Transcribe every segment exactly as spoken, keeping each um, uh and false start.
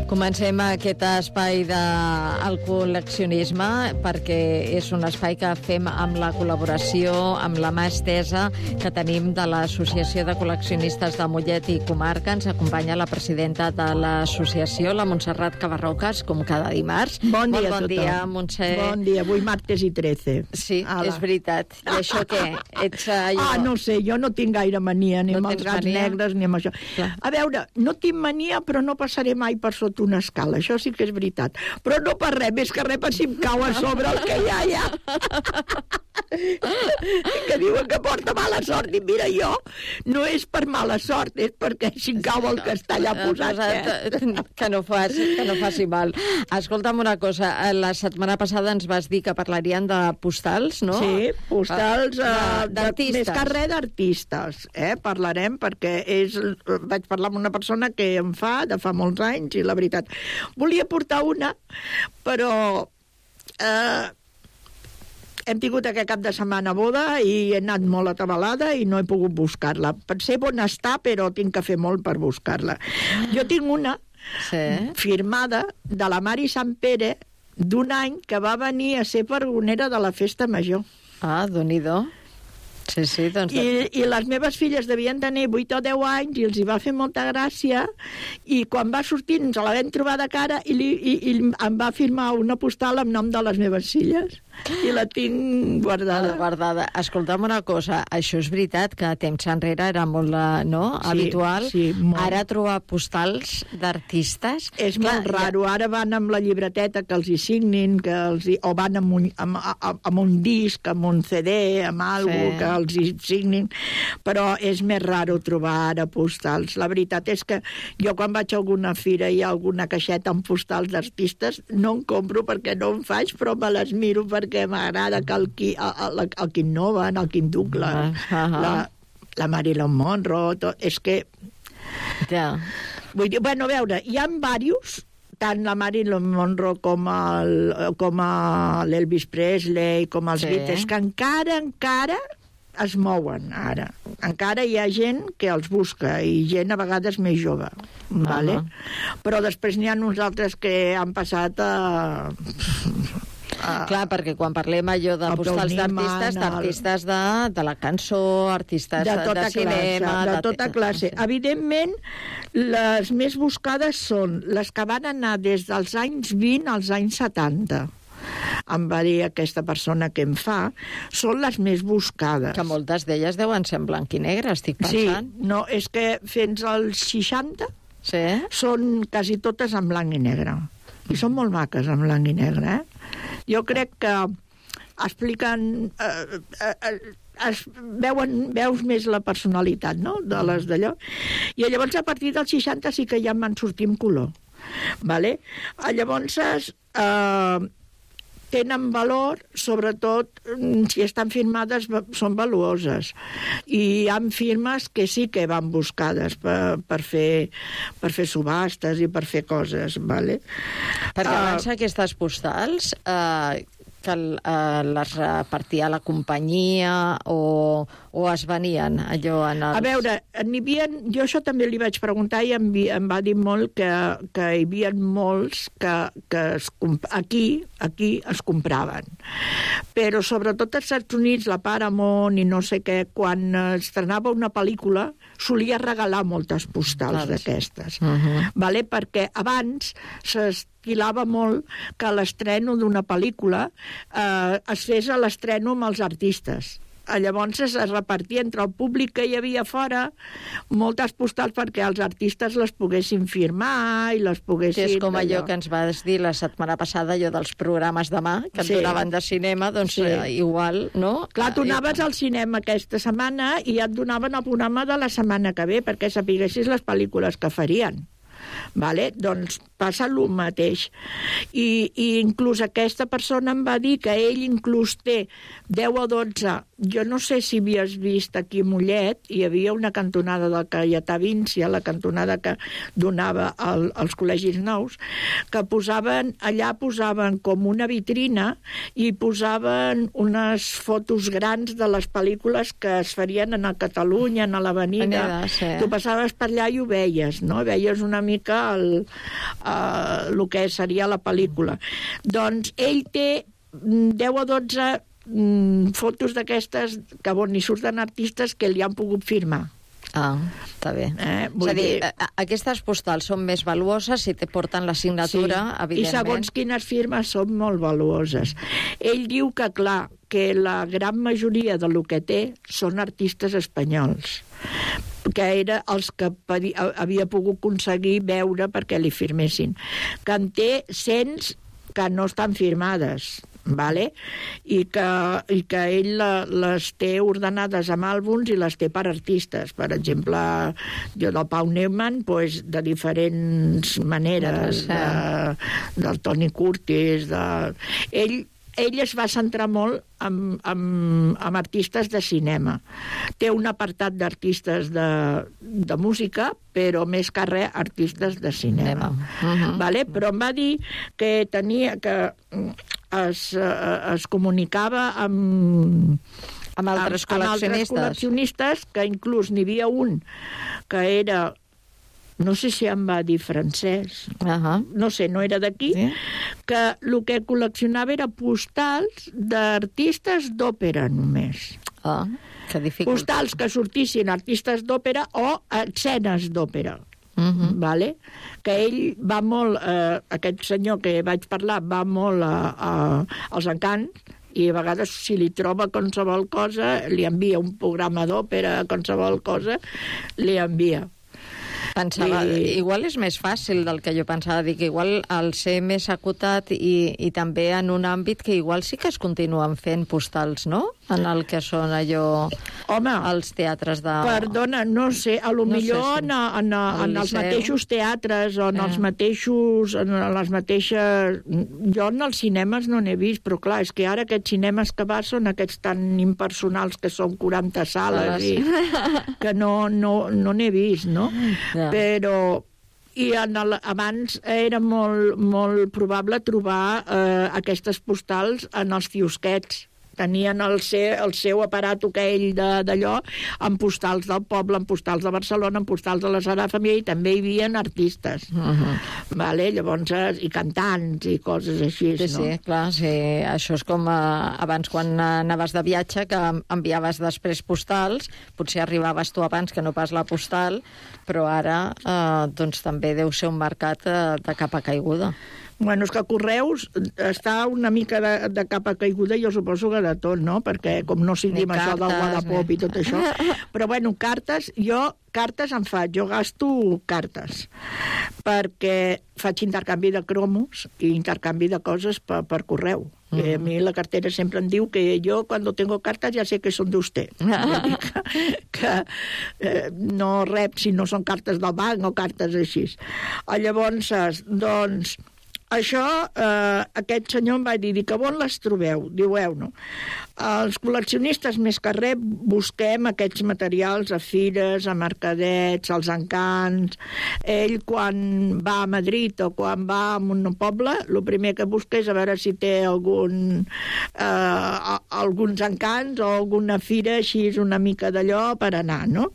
Comencem aquest espai del col·leccionisme perquè és un espai que fem amb la col·laboració, amb la mà estesa que tenim de l'Associació de Col·leccionistes de Mollet i Comarca. Ens acompanya la presidenta de l'associació, la Montserrat Cabarrocas, com cada dimarts. Bon dia bon, bon a tothom. dia, Montse. Bon dia, avui martes i trece. Sí, Ala. és veritat. I això què? Ets allò... Ah, no sé, jo no tinc gaire mania, ni No amb els tens gats mania? negres, ni amb això. Clar. A veure, no tinc mania, però no passaré mai per sota una escala, això sí que és veritat. Però no per res, més que res per si em cau a sobre el que hi ha allà. Que diuen que porta mala sort, i mira, jo no és per mala sort, és perquè si em cau el que està allà posat. Eh? Que no faci, que no faci mal. Escolta'm una cosa, la setmana passada ens vas dir que parlarien de postals, no? Sí, postals Ah, uh, d'artistes. Més que res d'artistes, eh? Parlarem perquè és, vaig parlar amb una persona que em fa, de fa molts anys, i la veritat, volia portar una, però eh, hem tingut aquest cap de setmana boda i he anat molt atabalada i no he pogut buscar-la. Pensé on està, però tinc que fer molt per buscar-la. Jo tinc una Sí. firmada de la Mari Sant Pere d'un any que va venir a ser pregonera de la Festa Major. Ah, Déu-n'hi-do. Sí, sí, doncs... I, I les meves filles devien tenir vuit o deu anys i els hi va fer molta gràcia i quan va sortir ens la vam trobar de cara i, li, i, i em va firmar una postal amb nom de les meves filles i la tinc guardada. guardada. Escolta'm una cosa, això és veritat que temps enrere era molt, eh, no?, Sí, habitual. sí, molt. Ara trobar postals d'artistes... És Clar, molt raro. Ara van amb la llibreteta que els hi signin, que els hi, o van amb un, amb, amb, amb un disc, amb un C D, amb alguna Sí. que els hi signin, però és més raro trobar ara postals. La veritat és que jo quan vaig a alguna fira i hi ha alguna caixeta amb postals d'artistes, no en compro perquè no en faig, però me les miro perquè m'agrada que el, Qui- el, el, el Quim Noven, el Quim Douglas, Ah, ah. la, la Marilyn Monroe, tot, és que... Ja. Vull dir, bueno, a veure, hi ha diversos, tant la Marilyn Monroe com el, com a l'Elvis Presley, com els Sí. Beatles, que encara, encara es mouen ara. Encara hi ha gent que els busca, i gent a vegades més jove. Vale? Però després n'hi ha uns altres que han passat a... a Clar, perquè quan parlem allò de El postals Paul Newman, d'artistes, el- d'artistes de, de la cançó, artistes de de, tota de cinema... classe, de tota classe. Evidentment, les més buscades són les que van anar des dels anys vint als anys setanta. Em va dir aquesta persona que em fa, són les més buscades. Que moltes d'elles deuen ser en blanc i negre, estic Sí, pensant. no, és que fins als seixanta Sí? són quasi totes en blanc i negre. I són molt maques en blanc i negre, eh? Jo crec que expliquen... Eh, eh, eh, es veuen, veus més la personalitat, no?, de les d'allò. I llavors, a partir dels seixanta sí que ja en van sortir en color. Vale? Llavors, eh, tenen valor, sobretot si estan firmades, són valuoses. I hi ha firmes que sí que van buscades per, per, fer, per fer subhastes i per fer coses. Vale? Perquè Ah, abans aquestes postals eh, que eh, les repartia la companyia o, o es venien allò en els... A veure, n'hi havia, jo això també li vaig preguntar i em, vi- em va dir molt que, que hi havia molts que, que es, comp- aquí, aquí es compraven. Però sobretot als Estats Units, la Paramount i no sé què, quan estrenava una pel·lícula, solia regalar moltes postals Clar. d'aquestes. Uh -huh. Vale? Perquè abans s'estilava molt que l'estreno d'una pel·lícula eh, es fes a l'estreno amb els artistes. Llavors es repartia entre el públic que hi havia fora moltes postals perquè els artistes les poguessin firmar i les poguessin... Que és com allò que ens vas dir la setmana passada, allò dels programes de mà, que et Sí. donaven de cinema, doncs Sí. eh, igual, no? Clar, tu anaves al cinema aquesta setmana i et donaven el programa de la setmana que ve perquè sapiguessis les pel·lícules que farien. Vale? Doncs passa el mateix. I, I inclús aquesta persona em va dir que ell inclús té deu o dotze, jo no sé si havies vist aquí a Mollet, hi havia una cantonada del Caietà Víncia, la cantonada que donava al, als col·legis nous, que posaven, allà posaven com una vitrina i posaven unes fotos grans de les pel·lícules que es farien a Catalunya, a l'Avenida. Avenida, sí. Tu passaves per allà i ho veies, no? Veies una mica mica el, uh, el que seria la pel·lícula. Doncs ell té deu o dotze mm, fotos d'aquestes que on hi surten artistes que li han pogut firmar. Ah, està bé. Eh, És a dir, dir, aquestes postals són més valuoses si te porten la signatura, sí, evidentment. I segons quines firmes són molt valuoses. Ell diu que, clar, que la gran majoria del que té són artistes espanyols, que era els que havia pogut aconseguir veure perquè li firmessin. Que en té cents que no estan firmades, vale? I, que, i que ell la, les té ordenades amb àlbums i les té per artistes. Per exemple, jo del Pau Neumann, pues, de diferents maneres, de, del Toni Curtis, de... Ell ell es va centrar molt en, en, en artistes de cinema. Té un apartat d'artistes de, de música, però més que res artistes de cinema. Uh-huh. Vale? Però em va dir que tenia que es, es comunicava amb amb altres col·leccionistes. Amb altres col·leccionistes, que inclús n'hi havia un que era... no sé si em va dir francès, uh-huh. no sé, no era d'aquí, sí? Que el que col·leccionava era postals d'artistes d'òpera només. Ah, que dificultat. Postals que sortissin artistes d'òpera o escenes d'òpera. Uh-huh. Vale? Que ell va molt, eh, aquest senyor que vaig parlar, va molt a, a, als encants, i a vegades si li troba qualsevol cosa, li envia un programa d'òpera, qualsevol cosa, li envia. Pensava, I... igual és més fàcil del que jo pensava, dir que igual al ser més acotat i, i també en un àmbit que igual sí que es continuen fent postals, no? En el que són allò... Home, els teatres de... Perdona, no sé, a lo no millor sé si... en, en, en els mateixos teatres o en eh. els mateixos... en les mateixes... Jo en els cinemes no n'he vist, però clar, és que ara aquests cinemes que va són aquests tan impersonals que són quaranta sales i que no, no, no n'he vist, no? Ja. Però i en el, abans era molt, molt probable trobar eh, aquestes postals en els quiosquets. Tenien el, ser, el seu aparat aquell d'allò amb postals del poble, amb postals de Barcelona, amb postals de la Sagrada Família, i també hi havia artistes. Uh-huh. Vale? Llavors, i cantants i coses així. Sí, no? sí, clar. Sí. Això és com eh, abans quan anaves de viatge, que enviaves després postals, potser arribaves tu abans que no pas la postal, però ara eh, doncs també deu ser un mercat eh, de capa caiguda. Bueno, és que Correus està una mica de, de capa caiguda, jo suposo que de tot, no? Perquè com no siguim això del Wallapop i tot això. Però, bueno, cartes, jo cartes en faig, jo gasto cartes, perquè faig intercanvi de cromos i intercanvi de coses per, per correu. Uh-huh. A mi la cartera sempre em diu que jo, quan tengo cartes, ja sé que són d'usted. que que eh, no rep si no són cartes del banc o cartes així. Llavors, doncs... Això, eh, aquest senyor em va dir, que on les trobeu? Diu, no. Els col·leccionistes més que res busquem aquests materials a fires, a mercadets, als encants. Ell, quan va a Madrid o quan va a un poble, el primer que busca és a veure si té algun, eh, alguns encants o alguna fira així una mica d'allò per anar, no?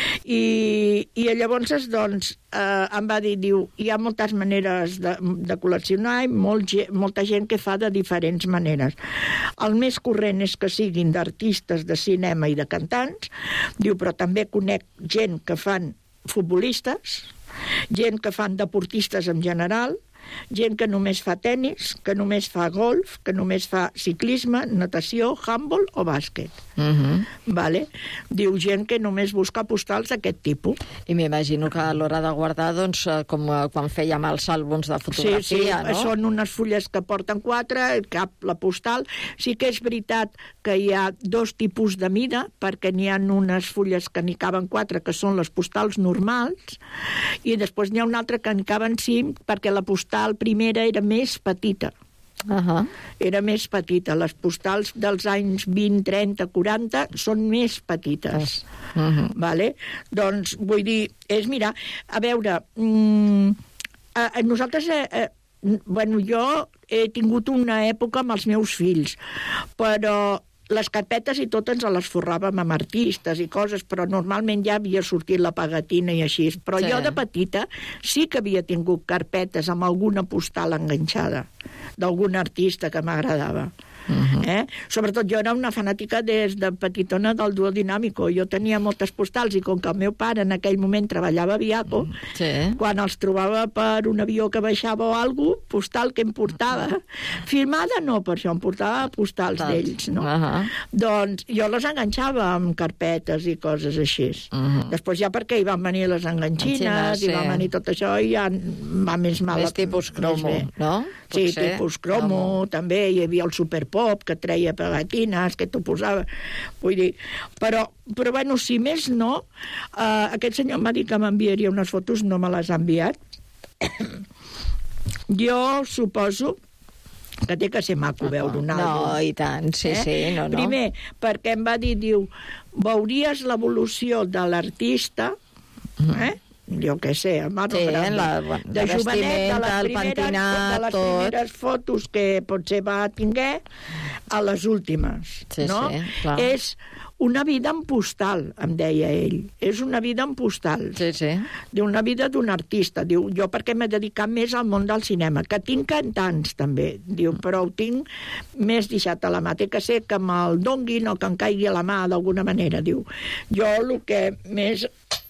I, i llavors, doncs, eh, em va dir, diu, hi ha moltes maneres de, de col·leccionar i molt, molta gent que fa de diferents maneres. El més corrent és que siguin d'artistes de cinema i de cantants, diu, però també conec gent que fan futbolistes, gent que fan deportistes en general, gent que només fa tennis, que només fa golf, que només fa ciclisme, natació, handball o bàsquet. Uh-huh. Vale? Diu gent que només busca postals d'aquest tipus. I m'imagino que a l'hora de guardar, doncs, com quan fèiem els àlbums de fotografia, sí, sí, no? Són unes fulles que porten quatre, cap la postal. Sí que és veritat que hi ha dos tipus de mida, perquè n'hi ha unes fulles que n'hi caben quatre, que són les postals normals, i després n'hi ha una altra que n'hi caben cinc, perquè la postal primera era més petita. Uh-huh. Era més petita. Les postals dels anys vint, trenta, quaranta són més petites. Uh-huh. Vale? Doncs, vull dir, és, mira, a veure, mmm, a, a nosaltres, eh, eh, bueno, jo he tingut una època amb els meus fills, però les carpetes i tot ens les forràvem amb artistes i coses, però normalment ja havia sortit la pagatina i així. Però sí. Jo de petita sí que havia tingut carpetes amb alguna postal enganxada d'algun artista que m'agradava. Uh-huh. eh? Sobretot jo era una fanàtica des de petitona del duo dinàmico. Jo tenia moltes postals i com que el meu pare en aquell moment treballava a Viaco, sí. Quan els trobava per un avió que baixava o alguna cosa, postal que em portava. Filmada no, per això em portava postals Tals. d'ells, no? Uh-huh. Doncs jo les enganxava amb carpetes i coses així. Uh-huh. Després ja perquè hi van venir les enganxines, Enxines, sí. i van venir tot això i ja va més mal. Més tipus cromo, no? Sí, Potser. tipus cromo, cromo, també hi havia el Superpop que treia pegatines, que t'ho posava, vull dir, però, però bueno, si més no, eh, aquest senyor m'ha dit que m'enviaria unes fotos, no me les ha enviat. Jo suposo que té que ser maco veure un àlbum. No, i tant, sí, eh? sí, no, no. Primer, perquè em va dir, diu, veuries l'evolució de l'artista, eh? jo què sé, a mano sí, grande, la, la de jovenet, de les, primeres, pentinat, de les tot. primeres fotos que potser va tinguer a les últimes, sí, no? Sí, clar. És una vida en postal, em deia ell. És una vida en postal. Sí, sí. Diu, una vida d'un artista. Diu, jo perquè m'he dedicat més al món del cinema, que tinc cantants, també. Diu, però ho tinc més deixat a la mà. Té que ser que me'l donguin o que em caigui a la mà d'alguna manera. Diu, jo el que més...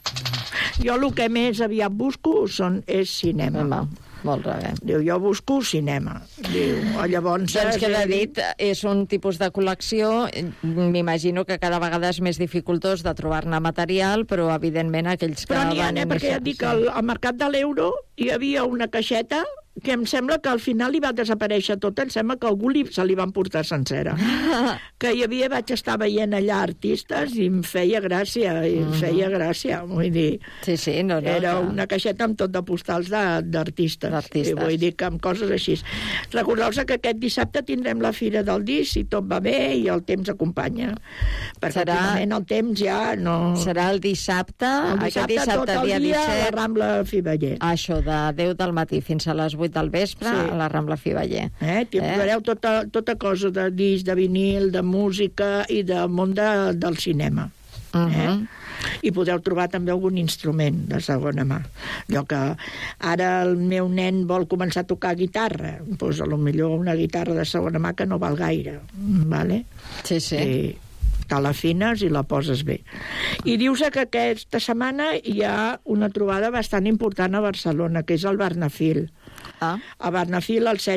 Jo el que més aviat busco són, és cinema. Home, molt bé. Diu, jo busco cinema. Diu, llavors... Doncs queda dit, és un tipus de col·lecció, m'imagino que cada vegada és més dificultós de trobar-ne material, però evidentment aquells que... Però n'hi ha, eh, perquè ja et dic que al, al mercat de l'euro hi havia una caixeta que em sembla que al final li va desaparèixer tot, em sembla que algú li, se li van portar sencera. Que hi havia, vaig estar veient allà artistes i em feia gràcia, i em feia gràcia, vull dir... Sí, sí, no, no. Era no. una caixeta amb tot de postals d'artistes. D'artistes. I vull dir que amb coses així. Recordeu-vos que aquest dissabte tindrem la Fira del Disc, si tot va bé i el temps acompanya. Perquè serà... últimament el temps ja no... Serà el dissabte, el dissabte, aquest dissabte, tot el dia, dia disset... a la Rambla Fiveller. Això, de deu del matí fins a les vuit del vespre, sí. a la Rambla Fiveller. Eh? T'hi eh? veureu tota, tota cosa de disc, de vinil, de música i del món de, del cinema. Uh -huh. eh? I podeu trobar també algun instrument de segona mà. Allò que ara el meu nen vol començar a tocar guitarra, doncs a lo millor una guitarra de segona mà que no val gaire, vale? Sí, sí. I te l'afines i la poses bé. I dius que aquesta setmana hi ha una trobada bastant important a Barcelona, que és el Barnafil. Ah. A Barnafil, el